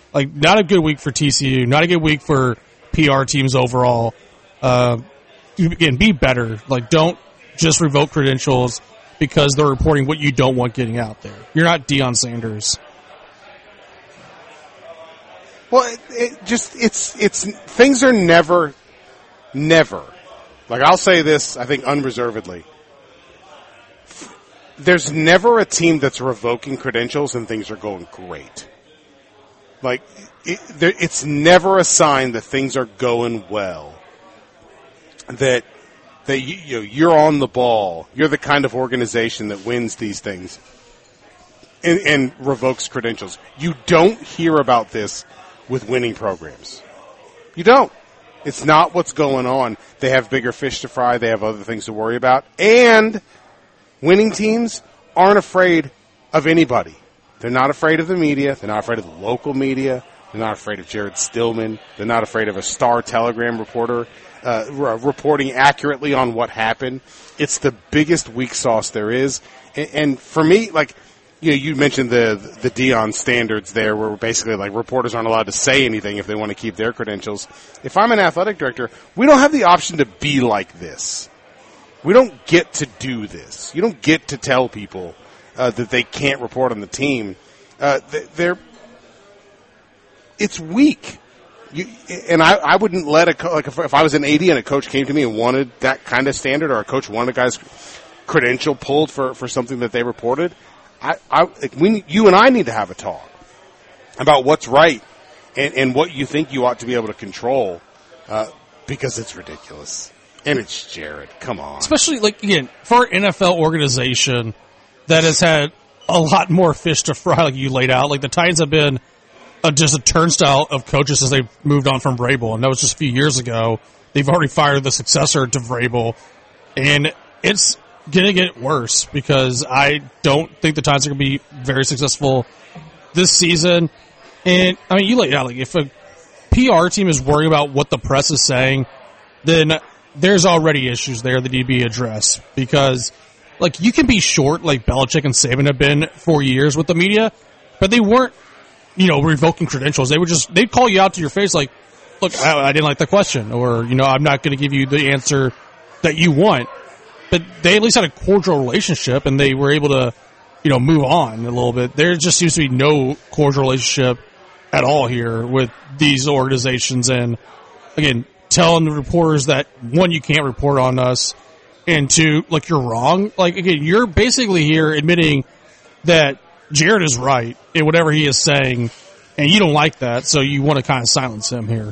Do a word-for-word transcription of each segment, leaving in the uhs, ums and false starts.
Like, not a good week for T C U, not a good week for P R teams overall. Uh, again, be better. Like, don't just revoke credentials because they're reporting what you don't want getting out there. You're not Deion Sanders. Well, it, it just, it's, it's, things are never, never, like I'll say this, I think unreservedly, there's never a team that's revoking credentials and things are going great. Like, it, there, it's never a sign that things are going well. That, that you, you know, you're on the ball. You're the kind of organization that wins these things and, and revokes credentials. You don't hear about this with winning programs. You don't. It's not what's going on. They have bigger fish to fry. They have other things to worry about. And winning teams aren't afraid of anybody. They're not afraid of the media. They're not afraid of the local media. They're not afraid of Jared Stillman. They're not afraid of a Star Telegram reporter uh, r- reporting accurately on what happened. It's the biggest weak sauce there is. And, and for me, like, you know, you mentioned the the Deion standards there, where basically like reporters aren't allowed to say anything if they want to keep their credentials. If I'm an athletic director, we don't have the option to be like this. We don't get to do this. You don't get to tell people uh, that they can't report on the team. Uh, they're it's weak. You, and I, I wouldn't let a co- like if, if I was an A D and a coach came to me and wanted that kind of standard, or a coach wanted a guy's credential pulled for, for something that they reported. I, I, we, you and I need to have a talk about what's right and, and what you think you ought to be able to control, uh, because it's ridiculous. And it's Jared. Come on. Especially, like, again, for an N F L organization that has had a lot more fish to fry, like you laid out. Like, the Titans have been a, just a turnstile of coaches since they've moved on from Vrabel, and that was just a few years ago. They've already fired the successor to Vrabel, and it's going to get worse because I don't think the Titans are going to be very successful this season. And, I mean, you laid out, like, if a P R team is worrying about what the press is saying, then there's already issues there that need to be addressed. Because, like, you can be short, like Belichick and Saban have been for years with the media, but they weren't, you know, revoking credentials. They would just, they'd call you out to your face like, look, I, I didn't like the question, or, you know, I'm not going to give you the answer that you want. But they at least had a cordial relationship, and they were able to, you know, move on a little bit. There just seems to be no cordial relationship at all here with these organizations. And, again, telling the reporters that, one, you can't report on us, and two, like, you're wrong. Like, again, you're basically here admitting that Jared is right in whatever he is saying, and you don't like that, so you want to kind of silence him here.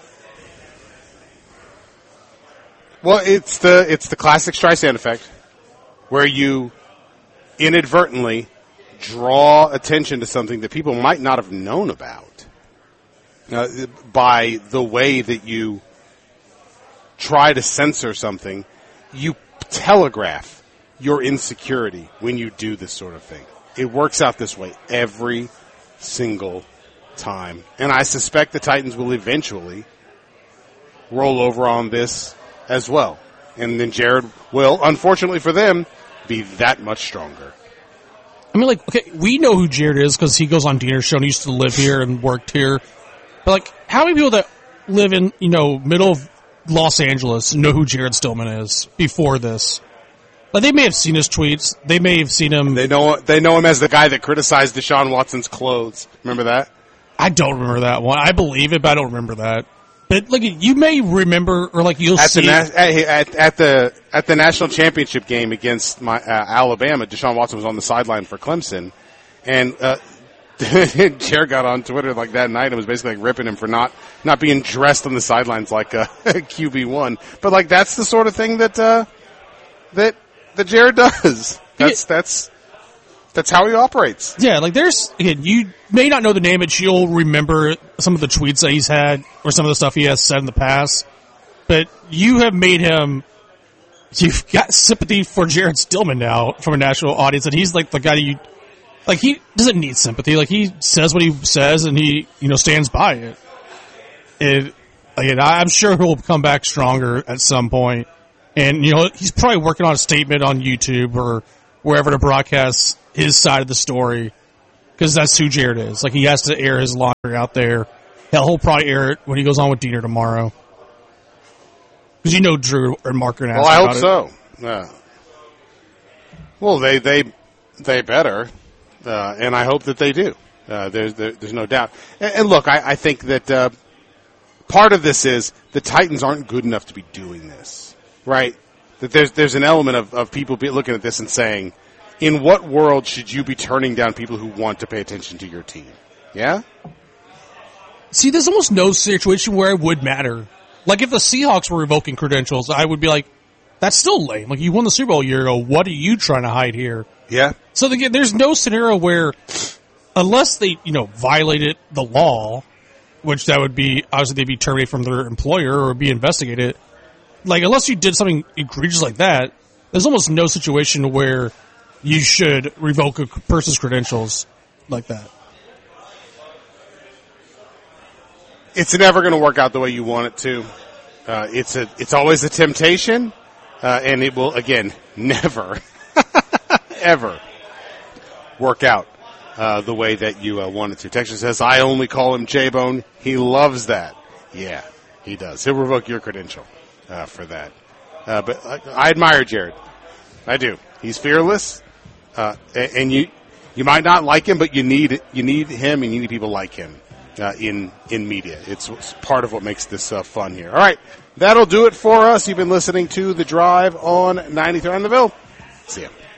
Well, it's the it's the classic Streisand effect, where you inadvertently draw attention to something that people might not have known about uh, by the way that you try to censor something. You telegraph your insecurity when you do this sort of thing. It works out this way every single time, and I suspect the Titans will eventually roll over on this as well. And then Jared will, unfortunately for them, be that much stronger. I mean, like, okay, we know who Jared is because he goes on Diener's show and he used to live here and worked here. But, like, how many people that live in, you know, middle of Los Angeles know who Jared Stillman is before this? Like, they may have seen his tweets. They may have seen him. They know they know him as the guy that criticized Deshaun Watson's clothes. Remember that? I don't remember that one. I believe it, but I don't remember that. But like, you may remember, or like you'll at see the na- at, at the at the national championship game against my, uh, Alabama. Deshaun Watson was on the sideline for Clemson, and uh, Jared got on Twitter like that night and was basically like ripping him for not not being dressed on the sidelines like a Q B one. But like, that's the sort of thing that uh, that that Jared does. That's yeah. that's. That's how he operates. Yeah, like there's, again, you may not know the name, but you'll remember some of the tweets that he's had or some of the stuff he has said in the past. But you have made him, you've got sympathy for Jared Stillman now from a national audience, and he's like the guy that you, like, he doesn't need sympathy. Like, he says what he says, and he, you know, stands by it. And, again, I'm sure he'll come back stronger at some point. And, you know, he's probably working on a statement on YouTube or wherever to broadcast his side of the story. because that's who Jared is. Like, he has to air his laundry out there. Hell, he'll probably air it when he goes on with Diener tomorrow. Because you know Drew and Mark are going to ask Well, I hope about so. Yeah. Well, they they they better, uh, and I hope that they do. Uh, there's there, there's no doubt. And, and look, I, I think that uh, part of this is the Titans aren't good enough to be doing this, right? That there's there's an element of, of people be looking at this and saying, in what world should you be turning down people who want to pay attention to your team? Yeah? See, there's almost no situation where it would matter. Like, if the Seahawks were revoking credentials, I would be like, that's still lame. Like, you won the Super Bowl a year ago. What are you trying to hide here? Yeah. So, again, there's no scenario where, unless they, you know, violated the law, which that would be, obviously they'd be terminated from their employer or be investigated. Like, unless you did something egregious like that, there's almost no situation where you should revoke a person's credentials like that. It's never going to work out the way you want it to. Uh, it's a, it's always a temptation, uh, and it will, again, never, ever work out uh, the way that you uh, want it to. Texas says, I only call him J-Bone. He loves that. Yeah, he does. He'll revoke your credential uh, for that. Uh, but I, I admire Jared. I do. He's fearless, uh, and, and you you might not like him, but you need you need him, and you need people like him. Uh, in in media. It's, it's part of what makes this uh, fun here. All right, that'll do it for us. You've been listening to The Drive on ninety-three on the Ville. See ya.